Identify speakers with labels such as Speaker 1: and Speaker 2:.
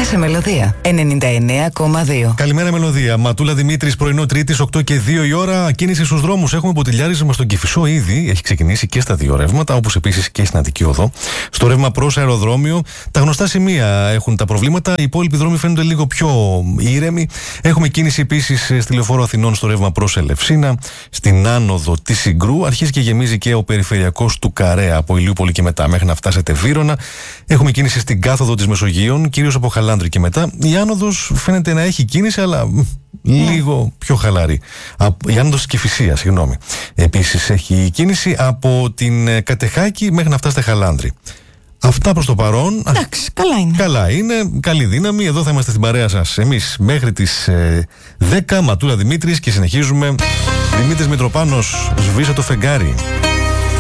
Speaker 1: σε Μελωδία 99,2.
Speaker 2: Καλημέρα, Μελωδία. Ματούλα Δημήτρης, πρωινό Τρίτης, 8 και 2 η ώρα. Κίνηση στους δρόμους. Έχουμε ποτηλιάρισμα στον Κηφισό ήδη. Έχει ξεκινήσει και στα δύο ρεύματα, όπως επίσης και στην Αττική Οδό. Στο ρεύμα προς αεροδρόμιο. Τα γνωστά σημεία έχουν τα προβλήματα. Οι υπόλοιποι δρόμοι φαίνονται λίγο πιο ήρεμοι. Έχουμε κίνηση επίσης στη Λεωφόρο Αθηνών στο ρεύμα προς Ελευσίνα. Στην άνοδο της Συγκρού. Αρχίζει και γεμίζει και ο περιφερειακός του Καρέα από Ηλιούπολη και μετά μέχρι να φτάσετε Βύρωνα. Έχουμε κίνηση στην κάθοδο της Μεσογείων, κυρίως από Χαλάνδρη και μετά. Η άνοδος φαίνεται να έχει κίνηση, αλλά λίγο πιο χαλαρή. Η άνοδος της Κηφισίας, συγγνώμη. Επίσης έχει κίνηση από την Κατεχάκη μέχρι να φτάσετε Χαλάνδρη. Αυτά προς το παρόν.
Speaker 3: Εντάξει, καλά είναι.
Speaker 2: Καλά είναι, καλή δύναμη. Εδώ θα είμαστε στην παρέα σας εμείς μέχρι τις 10. Ματούλα Δημήτρης και συνεχίζουμε. Δημήτρης Μητροπάνος, σβήσε το φεγγάρι.